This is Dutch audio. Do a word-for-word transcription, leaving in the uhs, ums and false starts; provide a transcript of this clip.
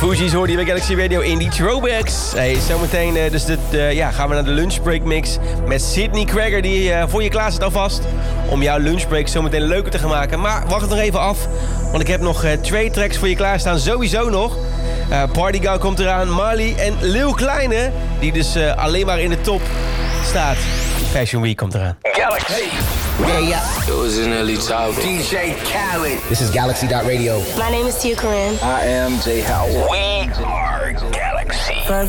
Fugees hoorde je bij Galaxy Radio in die throwbacks. Hey, zometeen uh, dus de, uh, ja, gaan we naar de lunchbreak mix met Sydney Cragger, die uh, voor je klaar zit alvast. Om jouw lunchbreak zometeen leuker te gaan maken. Maar wacht het nog even af, want ik heb nog uh, twee tracks voor je klaarstaan. Sowieso nog. Uh, Party Girl komt eraan, Marley en Lil Kleine, die dus uh, alleen maar in de top staat. Fashion Week komt eraan. Galaxy. Yeah, yeah. It was in early childhood. D J Khaled. This is Galaxy dot radio. My name is Tia Corinne. I am Jay Howard. We are Galaxy. From